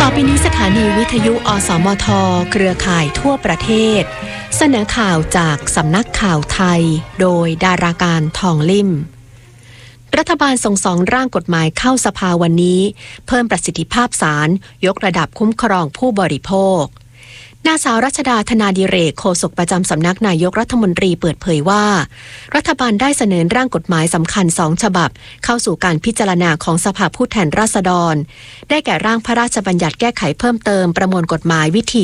ต่อไปนี้สถานีวิทยุอสมทเครือข่ายทั่วประเทศเสนอข่าวจากสำนักข่าวไทยโดยดาราการทองลิ่มรัฐบาลส่ง2ร่างกฎหมายเข้าสภาวันนี้เพิ่มประสิทธิภาพศาลยกระดับคุ้มครองผู้บริโภคนางสาวรัชดาธนาดิเรกโฆษกประจำสำนักนายกรัฐมนตรีเปิดเผยว่ารัฐบาลได้เสนอร่างกฎหมายสำคัญ2ฉบับเข้าสู่การพิจารณาของสภาผู้แทนราษฎรได้แก่ร่างพระราชบัญญัติแก้ไขเพิ่มเติมประมวลกฎหมายวิธี